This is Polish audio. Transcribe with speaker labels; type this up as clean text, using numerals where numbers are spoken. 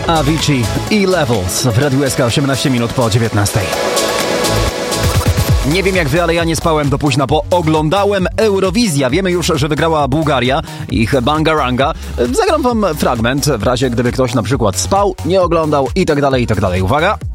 Speaker 1: Avicii i Levels w Radiu SK 18 minut po 19. Nie wiem jak wy, ale ja nie spałem do późna, bo oglądałem Eurowizja. Wiemy już, że wygrała Bułgaria, ich Bangaranga. Zagram wam fragment, w razie gdyby ktoś na przykład spał, nie oglądał i tak dalej, i tak dalej. Uwaga!